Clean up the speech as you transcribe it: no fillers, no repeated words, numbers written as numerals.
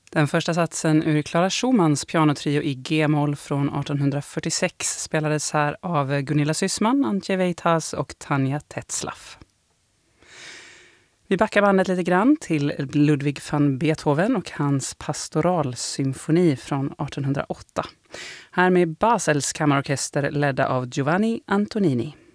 Den första satsen ur Clara Schumanns pianotrio i G-moll från 1846 spelades här av Gunilla Syssman, Antje Weitas och Tanja Tetzlaff. Vi backar bandet lite grann till Ludwig van Beethoven och hans pastoralsymfoni från 1808. Här med Basels kammarorkester ledda av Giovanni Antonini.